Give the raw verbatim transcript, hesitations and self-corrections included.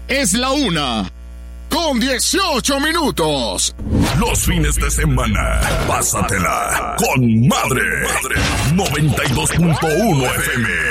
Es la una, con dieciocho minutos. Los fines de semana, pásatela con Madre. noventa y dos punto uno F M.